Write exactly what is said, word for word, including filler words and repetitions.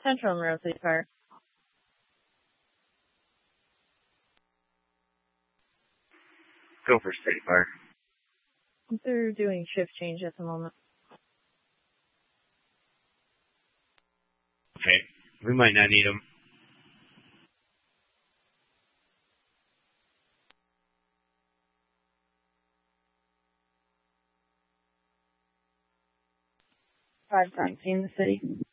Central Monroe Police Fire. Go for State Fire. They're doing shift change at the moment. Okay. We might not need them. Five crime scene in the city.